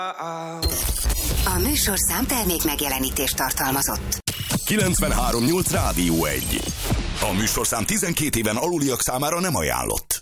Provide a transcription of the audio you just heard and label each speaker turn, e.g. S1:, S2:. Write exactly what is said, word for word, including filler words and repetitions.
S1: A műsorszám termék megjelenítést tartalmazott.
S2: kilencvenhárom nyolc Rádió egy. A műsorszám tizenkét éven aluliak számára nem ajánlott.